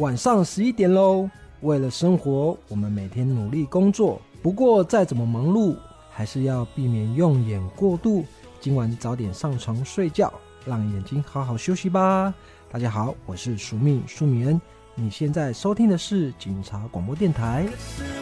晚上11点咯。为了生活，我们每天努力工作，不过再怎么忙碌，还是要避免用眼过度。今晚早点上床睡觉，让眼睛好好休息吧。大家好，我是舒米恩。你现在收听的是警察广播电台。